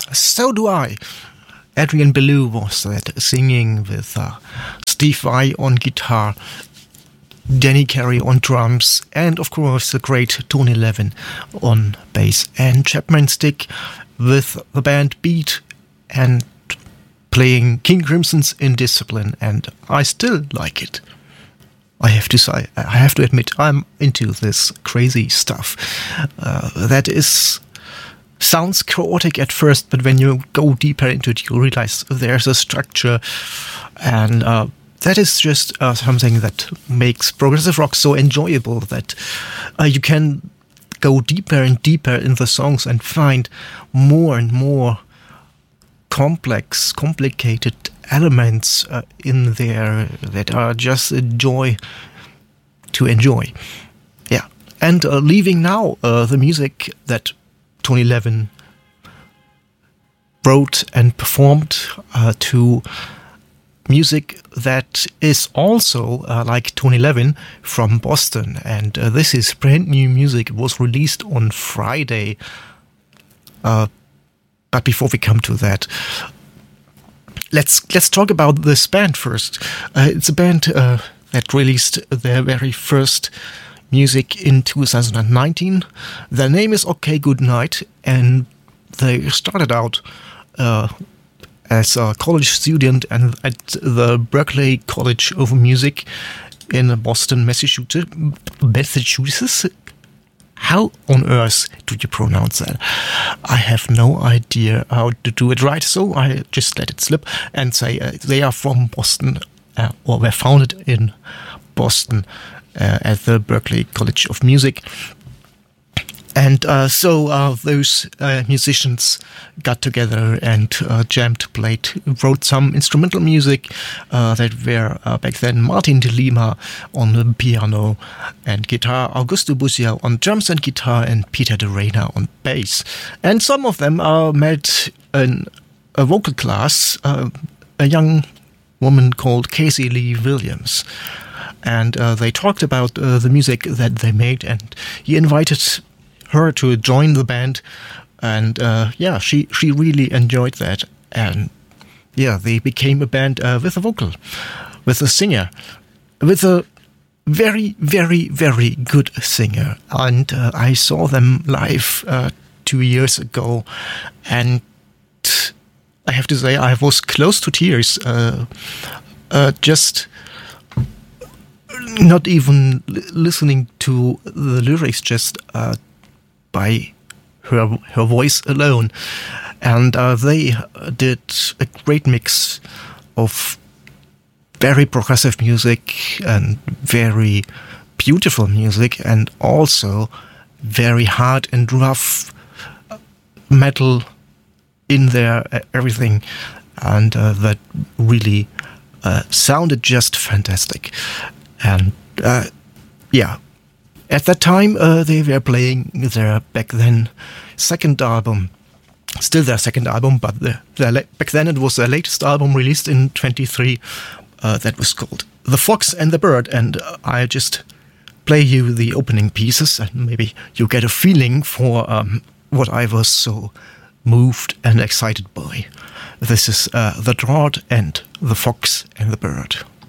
So Do I. Adrian Belew was that, singing with Steve Vai on guitar, Danny Carey on drums, and of course the great Tony Levin on bass, and Chapman Stick with the band Beat and playing King Crimson's Indiscipline, and I still like it. I have to say, I have to admit, I'm into this crazy stuff. That sounds chaotic at first, but when you go deeper into it, you realize there's a structure, and that is just something that makes progressive rock so enjoyable, that you can go deeper and deeper in the songs and find more and more complicated elements in there that are just a joy to enjoy. Yeah, and leaving now the music that Tony Levin wrote and performed to music that is also, like Tony Levin, from Boston. And this is brand new music. It was released on Friday. But before we come to that, let's talk about this band first. It's a band that released their very first music in 2019. Their name is OK Goodnight, and they started out as a college student and at the Berklee College of Music in Boston, Massachusetts. How on earth do you pronounce that? I have no idea how to do it right, so I just let it slip and say they are from Boston, or were founded in Boston at the Berklee College of Music. And so those musicians got together and jammed, played, wrote some instrumental music that were back then Martin de Lima on the piano and guitar, Augusto Busia on drums and guitar, and Peter de Reina on bass. And some of them met in a vocal class, a young woman called Casey Lee Williams. And they talked about the music that they made, and he invited her to join the band, and she really enjoyed that, and they became a band with a vocal, with a singer, with a very, very, very good singer. And I saw them live 2 years ago, and I have to say I was close to tears, just not even listening to the lyrics, just by her voice alone. And they did a great mix of very progressive music and very beautiful music, and also very hard and rough metal in there, everything. And that really sounded just fantastic. And at that time, they were playing their back then second album. Still their second album, but back then it was their latest album, released in 23. That was called The Fox and the Bird. And I just play you the opening pieces, and maybe you get a feeling for what I was so moved and excited by. This is The Drought and The Fox and the Bird.